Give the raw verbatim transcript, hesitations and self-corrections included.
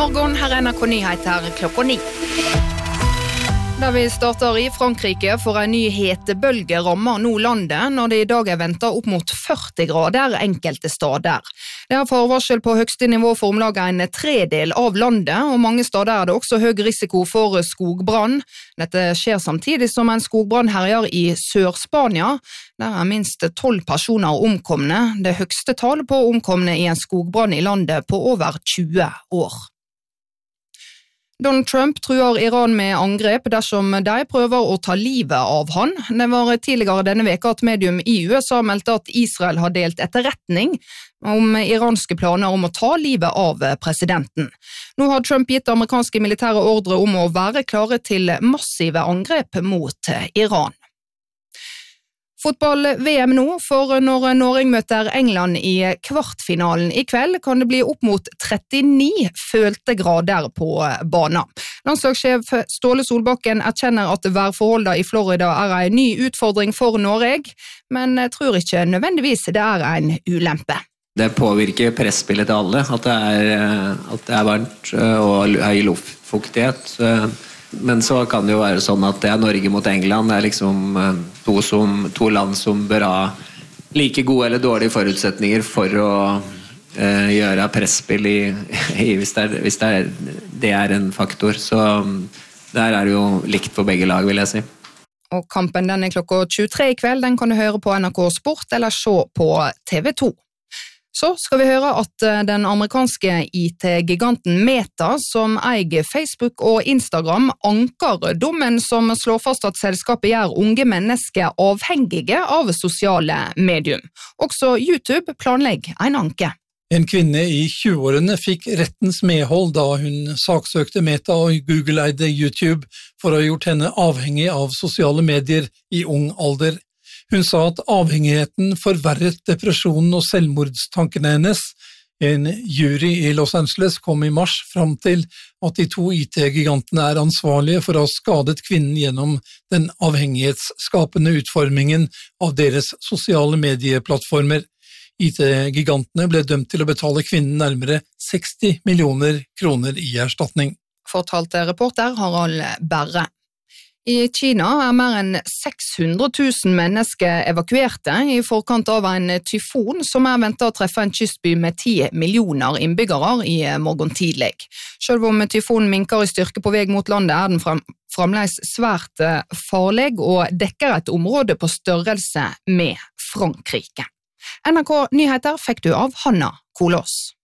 morgen, her er N R K Nyheter klokka ni. Der vi starter i Frankrike for en ny hetebølge rammer nå landet når det i dag er ventet opp mot førti grader enkelte steder. Det er forvarsel på høgste nivå for omlag en tredel av landet, og mange steder er det også høy risiko for skogbrann. Dette skjer samtidig som en skogbrann herjer i Sør-Spania. Der er minst tolv personer omkomne, det høgste tall på omkomne i en skogbrann i landet på over tjue år. Donald Trump truer Iran med angrep dersom de prøver å ta livet av han. Det var tidligere denne veka at medium i U S A meldte at Israel har delt etterretning om iranske planer om å ta livet av presidenten. Nå har Trump gitt amerikanske militære ordre om å være klare til massive angrep mot Iran. Fotball-V M nå, for når Norge møter England i kvartfinalen i kveld, kan det bli opp mot trettini følte grader på banen. Landslagssjef Ståle Solbakken erkjenner at værforholdene i Florida er en ny utfordring for Norge, men tror ikke nødvendigvis det er en ulempe. Det påvirker presspillet til alle, at det er, at det er varmt og høy luftfuktighet. Men så kan det jo være sånn at det er Norge mot England, det er liksom to, som, to land som bør ha like gode eller dårlige forutsetninger for å eh, gjøre presspill i, i, hvis, det er, hvis det, er, det er en faktor. Så der er det jo likt for begge lag, vil jeg si. Og kampen den er klokka tjuetre i kveld, den kan du høre på N R K Sport eller se på T V to. Så skal vi høre at den amerikanske I T-giganten Meta, som eier Facebook og Instagram, anker dommen som slår fast at selskapet gjør unge mennesker avhengige av sosiale medium. Også YouTube planlegger en anke. En kvinne i tjueårene fikk rettens medhold da hun saksøkte Meta og Google-eide YouTube for å ha gjort henne avhengig av sosiale medier i ung alder. Hun sa at avhengigheten forverret depresjonen og selvmordstankene hennes. En jury i Los Angeles kom i mars fram til at de to I T-gigantene er ansvarlige for å ha skadet kvinnen gjennom den avhengighetsskapende utformingen av deres sosiale medieplattformer. I T-gigantene ble dømt til å betale kvinnen nærmere seksti millioner kroner i erstatning. Fortalte reporter Harald Berre. I Kina er mer enn seks hundre tusen mennesker evakuerte i forkant av en tyfon som er ventet å treffe en kystby med ti millioner innbyggere i morgen tidlig. Selv om tyfonen minker i styrke på vei mot landet er den frem, fremdeles svært farlig og dekker et område på størrelse med Frankrike. N R K Nyheter fikk du av Hanna Kolås.